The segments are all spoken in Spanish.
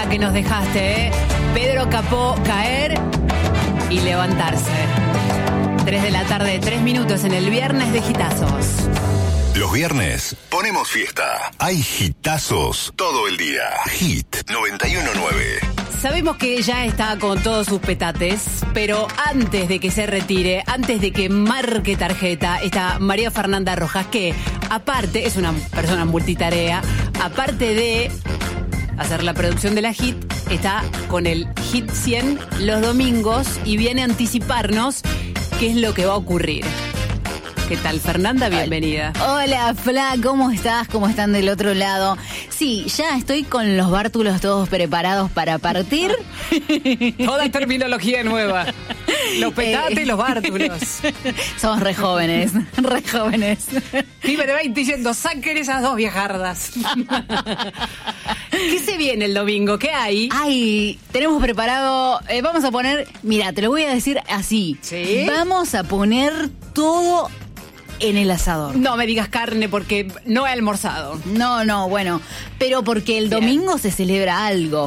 música que nos dejaste, Pedro Capó, Caer y Levantarse. 3 de la tarde, 3 minutos en el viernes de Hitazos. Los viernes ponemos fiesta. Hay hitazos todo el día. Hit 91.9. Sabemos que ella está con todos sus petates, pero antes de que se retire, antes de que marque tarjeta, está María Fernanda Rojas, que aparte es una persona multitarea, aparte de hacer la producción de la Hit, está con el Hit 100 los domingos y viene a anticiparnos qué es lo que va a ocurrir. ¿Qué tal, Fernanda? Bienvenida. Hola, Fla, ¿cómo estás? ¿Cómo están del otro lado? Sí, ya estoy con los bártulos todos preparados para partir. Toda terminología nueva. Los petates y los bártulos. Somos re jóvenes, re jóvenes. Pibe de 20 diciendo, saquen esas dos viejardas. ¿Qué se viene el domingo? ¿Qué hay? Ay, tenemos preparado, vamos a poner, mira, te lo voy a decir así. ¿Sí? Vamos a poner todo en el asador. No me digas carne porque no he almorzado. No, bueno, pero porque el domingo se celebra algo.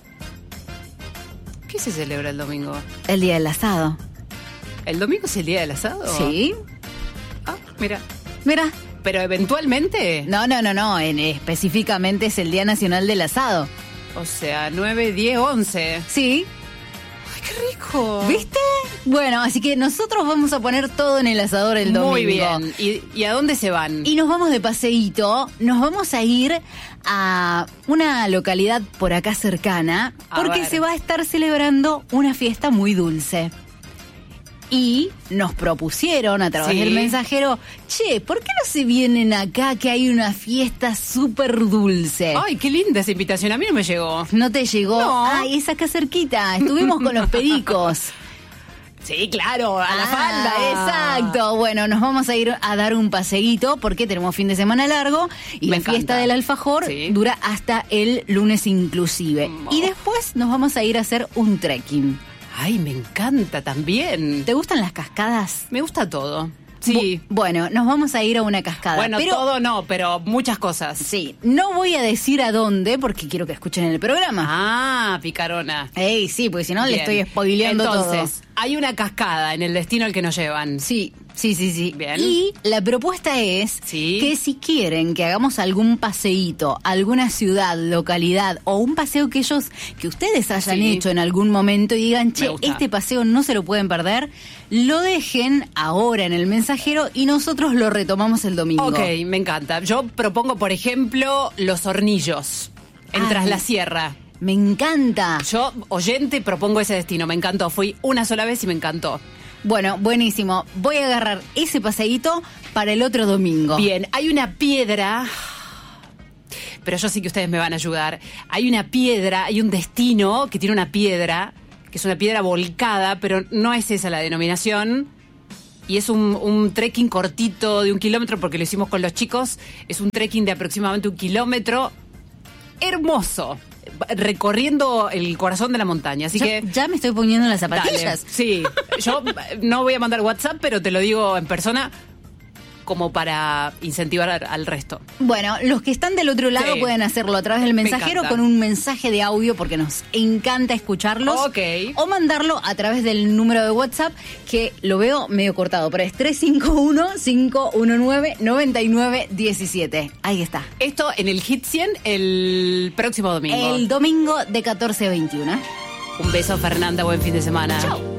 ¿Qué se celebra el domingo? El día del asado. ¿El domingo es el día del asado? Sí. Ah, mira. Mira. ¿Pero eventualmente? No, específicamente es el Día Nacional del Asado. O sea, 9, 10, 11. Sí. ¡Ay, qué rico! ¿Viste? Bueno, así que nosotros vamos a poner todo en el asador el domingo. Muy bien. ¿Y a dónde se van? Y nos vamos de paseíto, nos vamos a ir a una localidad por acá cercana, porque se va a estar celebrando una fiesta muy dulce. Y nos propusieron a través del mensajero, che, ¿por qué no se vienen acá que hay una fiesta súper dulce? Ay, qué linda esa invitación, a mí no me llegó. ¿No te llegó? No. Ay, es acá cerquita, estuvimos con los pericos. Sí, claro, a la falda. Exacto. Bueno, nos vamos a ir a dar un paseíto porque tenemos fin de semana largo y la fiesta del alfajor dura hasta el lunes inclusive. Y después nos vamos a ir a hacer un trekking. Ay, me encanta también. ¿Te gustan las cascadas? Me gusta todo. Sí. Bueno, nos vamos a ir a una cascada. Bueno, todo no, pero muchas cosas. Sí, no voy a decir a dónde porque quiero que escuchen el programa. Ah, picarona. Ey, sí, porque si no le estoy spoileando todo. Entonces, hay una cascada en el destino al que nos llevan. Sí. Bien. Y la propuesta es que si quieren que hagamos algún paseíto, alguna ciudad, localidad o un paseo que ustedes hayan hecho en algún momento y digan, che, este paseo no se lo pueden perder, lo dejen ahora en el mensajero y nosotros lo retomamos el domingo. Ok, me encanta. Yo propongo, por ejemplo, Los Hornillos, en Tras la Sierra. Me encanta. Yo, oyente, propongo ese destino. Me encantó. Fui una sola vez y me encantó. Bueno, buenísimo. Voy a agarrar ese paseíto para el otro domingo. Bien, hay una piedra, pero yo sé que ustedes me van a ayudar. Hay una piedra, hay un destino que tiene una piedra, que es una piedra volcada, pero no es esa la denominación. Y es un trekking cortito de 1 kilómetro, porque lo hicimos con los chicos. Es un trekking de aproximadamente 1 kilómetro. Hermoso. Recorriendo el corazón de la montaña, así que ya me estoy poniendo las zapatillas. Dale. Sí, yo no voy a mandar WhatsApp, pero te lo digo en persona como para incentivar al resto. Bueno, los que están del otro lado pueden hacerlo a través del mensajero con un mensaje de audio porque nos encanta escucharlos. Ok. O mandarlo a través del número de WhatsApp que lo veo medio cortado, pero es 351-519-9917. Ahí está. Esto en el Hit 100 el próximo domingo. El domingo de 14 a 21. Un beso, Fernanda. Buen fin de semana. Chau.